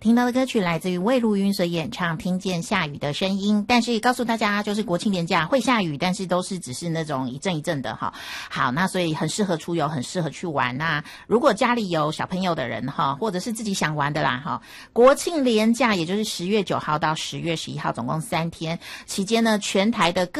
听到的歌曲来自于魏如云所演唱《听见下雨的声音》，但是告诉大家，就是国庆连假会下雨，但是都是只是那种一阵一阵的哈。好，那所以很适合出游，很适合去玩。那如果家里有小朋友的人哈，或者是自己想玩的啦哈，国庆连假也就是10月9号到10月11号，总共3天期间呢，全台的